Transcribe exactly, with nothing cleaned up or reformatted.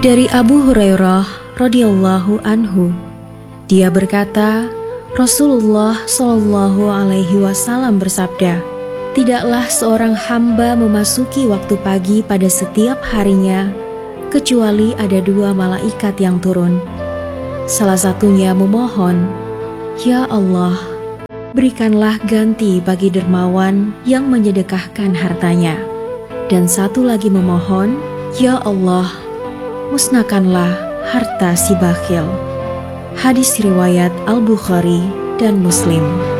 Dari Abu Hurairah radhiyallahu anhu, dia berkata, Rasulullah shallallahu alaihi wasallam bersabda, tidaklah seorang hamba memasuki waktu pagi pada setiap harinya, kecuali ada dua malaikat yang turun. Salah satunya memohon, Ya Allah, berikanlah ganti bagi dermawan yang menyedekahkan hartanya. Dan satu lagi memohon, Ya Allah, musnahkanlah harta si bakhil. Hadis riwayat Al-Bukhari dan Muslim.